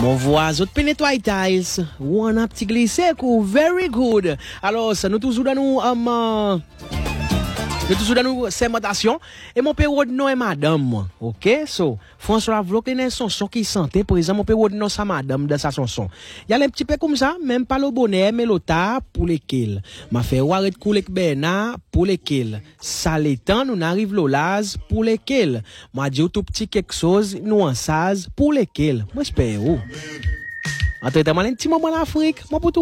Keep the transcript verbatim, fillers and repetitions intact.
Mon voisin, autre nettoyer tiles. Ou on a petit glissé, very good. Alors, ça nous toujours dans nous, um, nous toujours dans nous segmentation. Et mon période non est madame, ok? So, François Vlok, il y a une chanson qui sentait, par exemple, mon période non sa madame dans sa chanson. Il y a un petit peu comme ça, même pas le bonnet, mais l'ota pour lesquels. M'a fait waret koulek bena pour lesquels. Ça l'étend, nous n'arrive l'olaz pour lesquels. M'a dit tout petit quelque chose, nous en saz pour lesquels. Moi, j'espère, oh. Entre-temps, un petit moment en Afrique, moi, pour tout